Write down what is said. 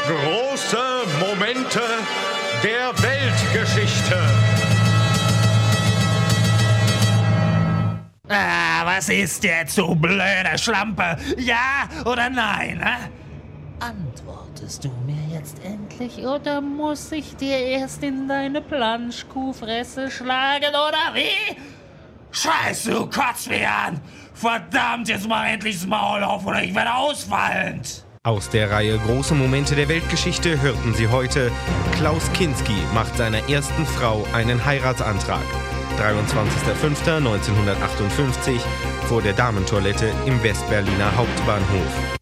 Große Momente der Weltgeschichte. Was ist jetzt, du blöde Schlampe? Ja oder nein, hä? Antwortest du mir jetzt endlich oder muss ich dir erst in deine Planschkuhfresse schlagen, oder wie? Scheiße, du kotzt mich an! Verdammt, jetzt mach endlich das Maul auf oder ich werde ausfallend! Aus der Reihe Große Momente der Weltgeschichte hörten Sie heute: Klaus Kinski macht seiner ersten Frau einen Heiratsantrag. 23.05.1958 vor der Damentoilette im Westberliner Hauptbahnhof.